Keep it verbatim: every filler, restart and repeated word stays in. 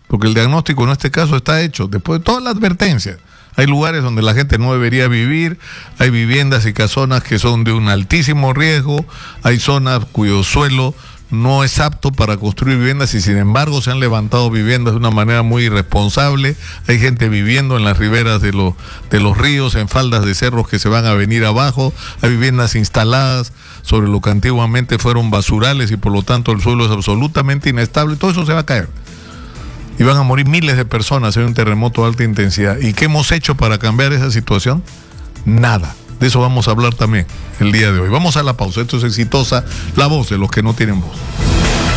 porque el diagnóstico en este caso está hecho, después de toda la advertencia. Hay lugares donde la gente no debería vivir, hay viviendas y casonas que son de un altísimo riesgo, hay zonas cuyo suelo no es apto para construir viviendas y sin embargo se han levantado viviendas de una manera muy irresponsable. Hay gente viviendo en las riberas de, lo, de los ríos, en faldas de cerros que se van a venir abajo, hay viviendas instaladas sobre lo que antiguamente fueron basurales y por lo tanto el suelo es absolutamente inestable, todo eso se va a caer. Y van a morir miles de personas en un terremoto de alta intensidad. ¿Y qué hemos hecho para cambiar esa situación? Nada. De eso vamos a hablar también el día de hoy. Vamos a la pausa. Esto es Exitosa, la voz de los que no tienen voz.